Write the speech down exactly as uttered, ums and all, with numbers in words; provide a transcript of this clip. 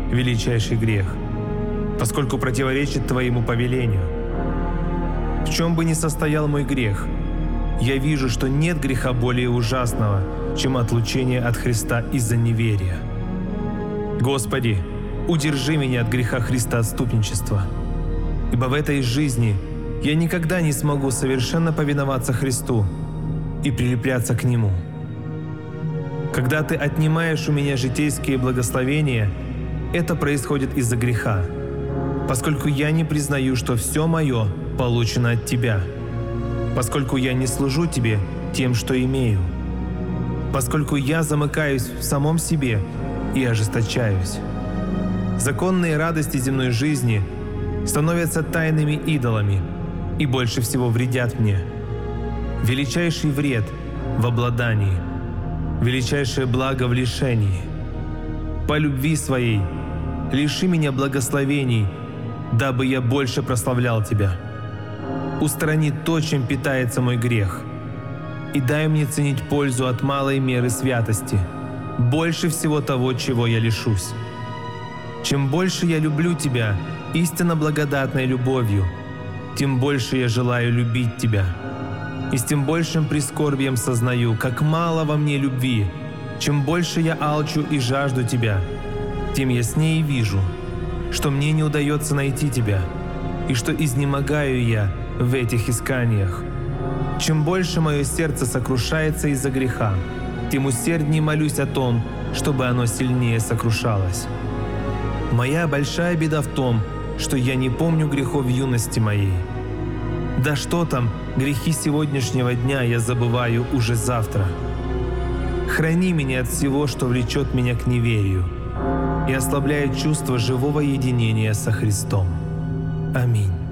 величайший грех, поскольку противоречит Твоему повелению. В чем бы ни состоял мой грех, я вижу, что нет греха более ужасного, чем отлучение от Христа из-за неверия. Господи, удержи меня от греха Христоотступничества, ибо в этой жизни я никогда не смогу совершенно повиноваться Христу и прилепляться к Нему. Когда Ты отнимаешь у меня житейские благословения, это происходит из-за греха, поскольку я не признаю, что все мое получено от Тебя, поскольку я не служу Тебе тем, что имею, поскольку я замыкаюсь в самом себе и ожесточаюсь. Законные радости земной жизни становятся тайными идолами и больше всего вредят мне. Величайший вред в обладании, величайшее благо в лишении. По любви Своей лиши меня благословений, дабы я больше прославлял Тебя. Устрани то, чем питается мой грех, и дай мне ценить пользу от малой меры святости, больше всего того, чего я лишусь. Чем больше я люблю Тебя истинно благодатной любовью, тем больше я желаю любить Тебя. И с тем большим прискорбием сознаю, как мало во мне любви. Чем больше я алчу и жажду Тебя, тем яснее вижу, что мне не удается найти Тебя, и что изнемогаю я в этих исканиях. Чем больше мое сердце сокрушается из-за греха, тем усерднее молюсь о том, чтобы оно сильнее сокрушалось. Моя большая беда в том, что я не помню грехов юности моей. Да что там, грехи сегодняшнего дня я забываю уже завтра. Храни меня от всего, что влечет меня к неверию и ослабляет чувство живого единения со Христом. Аминь.